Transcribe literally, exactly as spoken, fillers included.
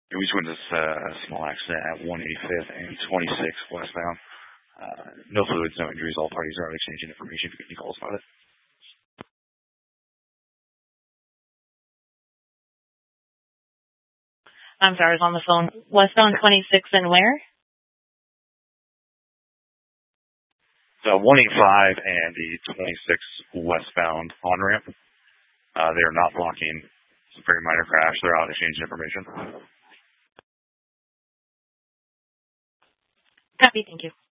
We just witnessed uh, a small accident at one eighty-fifth and twenty-sixth westbound. Uh, no fluids, no injuries. All parties are out exchanging information. If you get any calls about it. I'm sorry, I was on the phone. Westbound twenty-six and where? The one eighty-five and the twenty-six westbound on-ramp. Uh, they are not blocking. It's a very minor crash. They're out exchanging information. Copy, thank you.